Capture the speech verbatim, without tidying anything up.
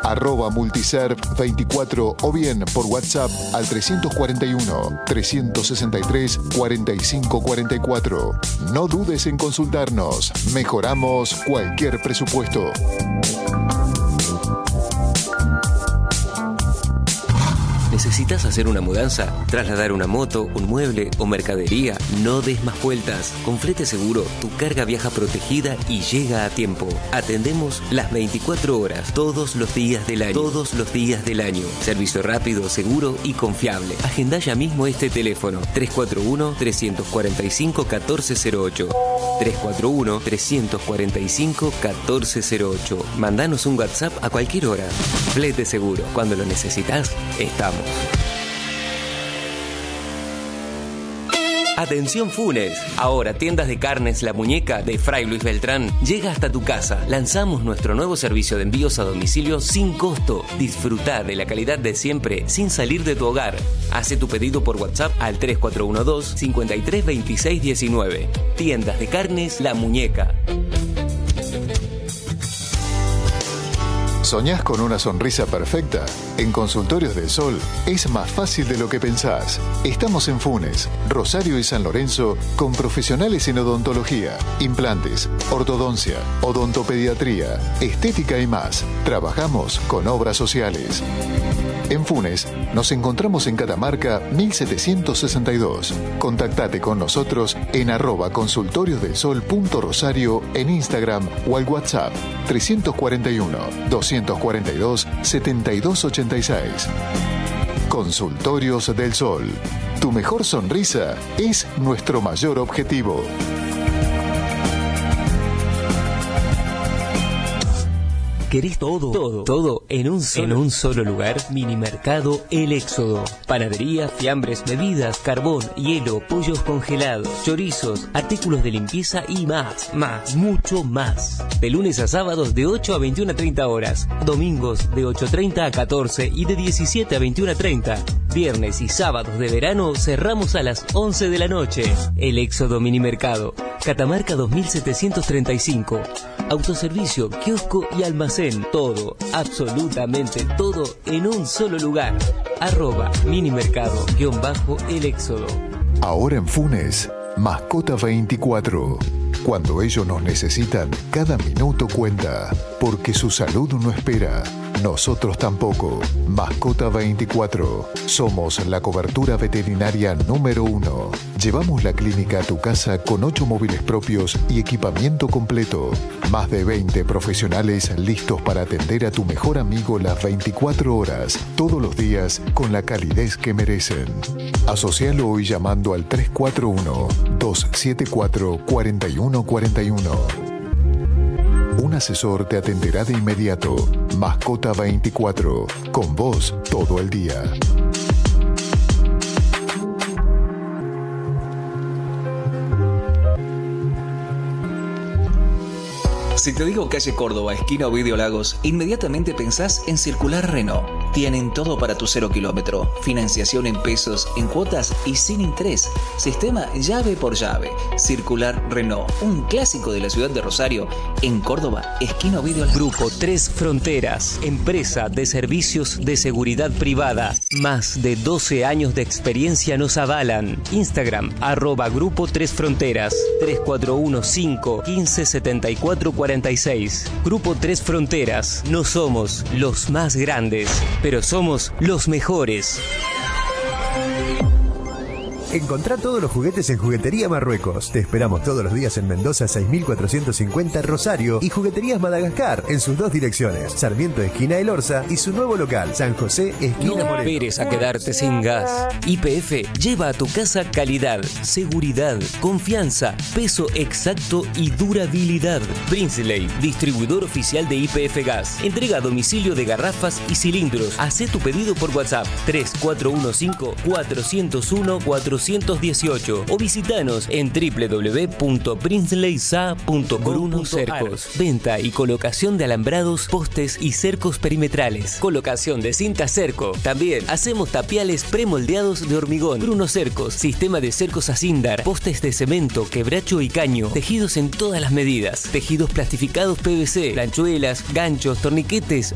arroba multiserv veinticuatro o bien por WhatsApp al trescientos cuarenta y uno, trescientos sesenta y tres, cuarenta y cinco cuarenta y cuatro. No dudes en consultarnos. Mejoramos cualquier presupuesto. ¿Necesitas hacer una mudanza? ¿Trasladar una moto, un mueble o mercadería? No des más vueltas. Con Flete Seguro, tu carga viaja protegida y llega a tiempo. Atendemos las veinticuatro horas, todos los días del año. Todos los días del año. Servicio rápido, seguro y confiable. Agenda ya mismo este teléfono. tres cuatro uno, tres cuatro cinco, uno cuatro cero ocho. tres cuatro uno, tres cuatro cinco, uno cuatro cero ocho. Mandanos un WhatsApp a cualquier hora. Flete Seguro. Cuando lo necesitas, estamos. Atención Funes, ahora Tiendas de Carnes La Muñeca de Fray Luis Beltrán llega hasta tu casa. Lanzamos nuestro nuevo servicio de envíos a domicilio sin costo. Disfruta de la calidad de siempre sin salir de tu hogar. Hace tu pedido por WhatsApp al tres cuatro uno dos, cinco tres dos seis uno nueve. Tiendas de Carnes La Muñeca. ¿Soñás con una sonrisa perfecta? En Consultorios del Sol es más fácil de lo que pensás. Estamos en Funes, Rosario y San Lorenzo con profesionales en odontología, implantes, ortodoncia, odontopediatría, estética y más. Trabajamos con obras sociales. En Funes nos encontramos en Catamarca mil setecientos sesenta y dos. Contactate con nosotros en arroba consultoriosdelsol.rosario en Instagram o al WhatsApp trescientos cuarenta y uno, doscientos cuarenta y dos, setenta y dos ochenta y seis. Consultorios del Sol. Tu mejor sonrisa es nuestro mayor objetivo. ¿Querés todo? Todo. Todo en un solo, en un solo lugar. Minimercado El Éxodo. Panadería, fiambres, bebidas, carbón, hielo, pollos congelados, chorizos, artículos de limpieza y más, más, mucho más. De lunes a sábados de ocho a veintiuna treinta horas. Domingos de ocho treinta a catorce y de diecisiete a veintiuna treinta. Viernes y sábados de verano cerramos a las once de la noche. El Éxodo Minimercado. Catamarca dos mil setecientos treinta y cinco. Autoservicio, kiosco y almacén. Todo, absolutamente todo en un solo lugar. Arroba minimercado guión bajo el éxodo. Ahora en Funes, Mascota veinticuatro. Cuando ellos nos necesitan, cada minuto cuenta, porque su salud no espera. Nosotros tampoco. Mascota veinticuatro. Somos la cobertura veterinaria número uno. Llevamos la clínica a tu casa con ocho móviles propios y equipamiento completo. Más de veinte profesionales listos para atender a tu mejor amigo las veinticuatro horas, todos los días, con la calidez que merecen. Asocialo hoy llamando al tres cuatro uno, dos siete cuatro, cuatro uno cuatro uno. Un asesor te atenderá de inmediato. Mascota veinticuatro. Con vos todo el día. Si te digo calle Córdoba, esquina Ovidio Lagos, inmediatamente pensás en Circular Renault. Tienen todo para tu cero kilómetro. Financiación en pesos, en cuotas y sin interés. Sistema llave por llave. Circular Renault, un clásico de la ciudad de Rosario, en Córdoba, esquina Ovidio Lagos. Grupo Tres Fronteras, empresa de servicios de seguridad privada. Más de doce años de experiencia nos avalan. Instagram, arroba Grupo Tres Fronteras, tres cuatro uno cinco, uno cinco siete cuatro cuatro seis. Grupo Tres Fronteras, no somos los más grandes, pero somos los mejores. Encontrá todos los juguetes en Juguetería Marruecos. Te esperamos todos los días en Mendoza seis mil cuatrocientos cincuenta Rosario y Jugueterías Madagascar en sus dos direcciones, Sarmiento esquina El Orza y su nuevo local, San José esquina No Moreno. esperes a quedarte sin gas. Y P F lleva a tu casa calidad, seguridad, confianza, peso exacto y durabilidad. Prinsley, distribuidor oficial de Y P F Gas. Entrega a domicilio de garrafas y cilindros. Hacé tu pedido por WhatsApp tres cuatro uno cinco, cuatro cero uno, cuatro uno ocho o visitanos en w w w punto prinsleysa punto com punto a r. Venta y colocación de alambrados, postes y cercos perimetrales. Colocación de cinta cerco. También hacemos tapiales premoldeados de hormigón. Bruno Cercos, sistema de cercos Asindar, postes de cemento, quebracho y caño. Tejidos en todas las medidas. Tejidos plastificados P V C, planchuelas, ganchos, torniquetes,